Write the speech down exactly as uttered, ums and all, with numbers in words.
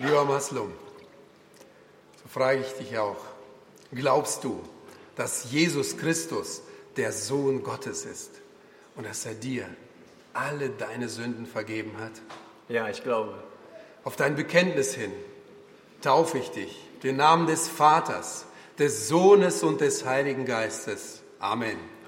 Lieber Maslum, so frage ich dich auch, glaubst du, dass Jesus Christus der Sohn Gottes ist und dass er dir alle deine Sünden vergeben hat? Ja, ich glaube. Auf dein Bekenntnis hin taufe ich dich, den Namen des Vaters, des Sohnes und des Heiligen Geistes. Amen.